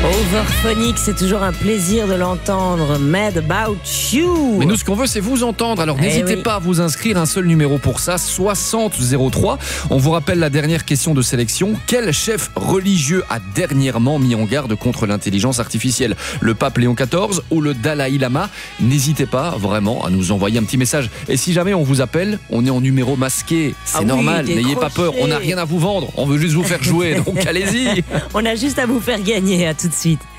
Overphonic, c'est toujours un plaisir de l'entendre. Mad About You. Mais nous, ce qu'on veut, c'est vous entendre. Alors, n'hésitez pas à vous inscrire. Un seul numéro pour ça, 6003. On vous rappelle la dernière question de sélection. Quel chef religieux a dernièrement mis en garde contre l'intelligence artificielle ? Le pape Léon XIV ou le Dalai Lama ? N'hésitez pas vraiment à nous envoyer un petit message. Et si jamais on vous appelle, on est en numéro masqué. C'est normal, n'ayez pas peur. On n'a rien à vous vendre. On veut juste vous faire jouer. Donc, allez-y. On a juste à vous faire gagner. À tout de suite.